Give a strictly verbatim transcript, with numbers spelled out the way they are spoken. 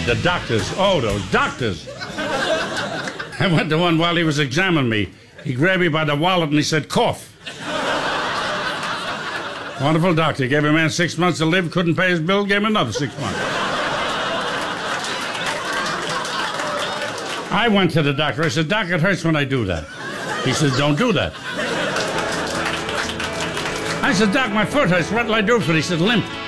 the doctors. Oh, those doctors. I went to one while he was examining me. He grabbed me by the wallet and he said, cough. Wonderful doctor. Gave a man six months to live, couldn't pay his bill, gave him another six months. I went to the doctor. I said, Doc, it hurts when I do that. He says, don't do that. I said, Doc, my foot hurts. What'll I do for it? He said, limp.